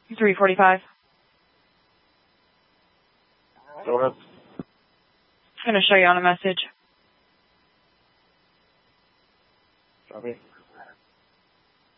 345. Go ahead. It's going to show you on a message. Copy.